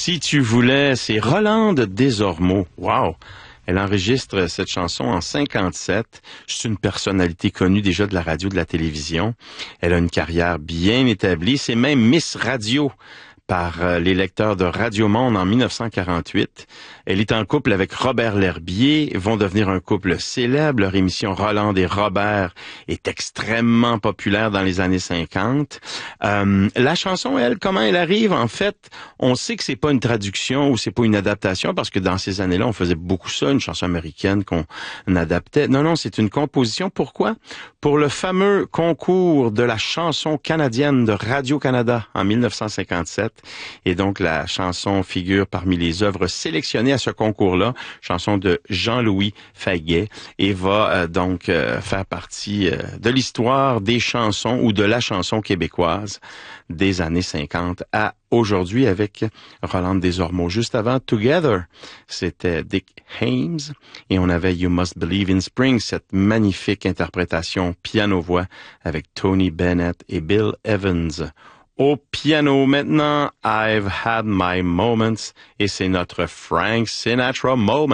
Si tu voulais, c'est Rolande Desormeaux. Wow! Elle enregistre cette chanson en 57. C'est une personnalité connue déjà de la radio, de la télévision. Elle a une carrière bien établie. C'est même Miss Radio par les lecteurs de Radio Monde en 1948. Elle est en couple avec Robert L'Herbier, vont devenir un couple célèbre. Leur émission Rolande et Robert est extrêmement populaire dans les années 50. La chanson, elle, comment elle arrive? En fait, on sait que c'est pas une traduction ou c'est pas une adaptation parce que dans ces années-là, on faisait beaucoup ça, une chanson américaine qu'on adaptait. Non, c'est une composition. Pourquoi? Pour le fameux concours de la chanson canadienne de Radio-Canada en 1957. Et donc, la chanson figure parmi les œuvres sélectionnées à ce concours-là, chanson de Jean-Louis Faguet, et va donc faire partie de l'histoire des chansons ou de la chanson québécoise des années 50 à aujourd'hui avec Rolande Desormeaux. Juste avant, Together, c'était Dick Haymes et on avait You Must Believe in Spring, cette magnifique interprétation piano-voix avec Tony Bennett et Bill Evans. Au piano maintenant, I've Had My Moments et c'est notre Frank Sinatra Moment.